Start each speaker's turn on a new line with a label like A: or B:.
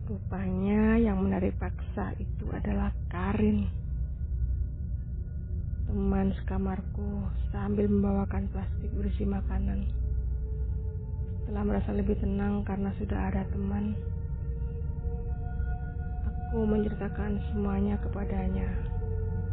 A: Rupanya yang menarik paksa itu adalah Karin, teman sekamarku, sambil membawakan plastik berisi makanan. Setelah merasa lebih tenang karena sudah ada teman, aku menceritakan semuanya kepadanya.